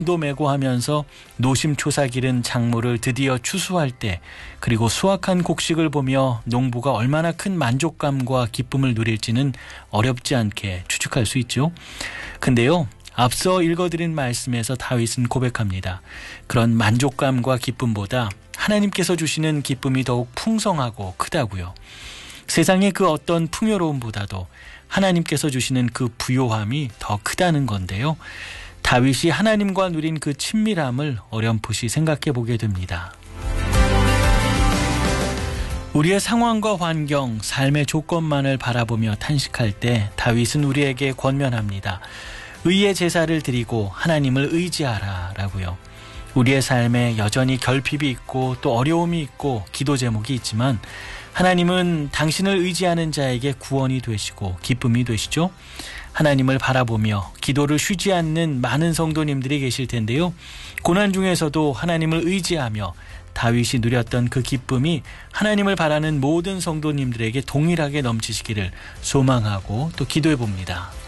도 메고 하면서 노심초사 기른 작물을 드디어 추수할 때, 그리고 수확한 곡식을 보며 농부가 얼마나 큰 만족감과 기쁨을 누릴지는 어렵지 않게 추측할 수 있죠. 근데요, 앞서 읽어드린 말씀에서 다윗은 고백합니다. 그런 만족감과 기쁨보다 하나님께서 주시는 기쁨이 더욱 풍성하고 크다고요. 세상의 그 어떤 풍요로움보다도 하나님께서 주시는 그 부요함이 더 크다는 건데요. 다윗이 하나님과 누린 그 친밀함을 어렴풋이 생각해 보게 됩니다. 우리의 상황과 환경, 삶의 조건만을 바라보며 탄식할 때 다윗은 우리에게 권면합니다. 의의 제사를 드리고 하나님을 의지하라 라고요. 우리의 삶에 여전히 결핍이 있고 또 어려움이 있고 기도 제목이 있지만 하나님은 당신을 의지하는 자에게 구원이 되시고 기쁨이 되시죠. 하나님을 바라보며 기도를 쉬지 않는 많은 성도님들이 계실 텐데요. 고난 중에서도 하나님을 의지하며 다윗이 누렸던 그 기쁨이 하나님을 바라는 모든 성도님들에게 동일하게 넘치시기를 소망하고 또 기도해 봅니다.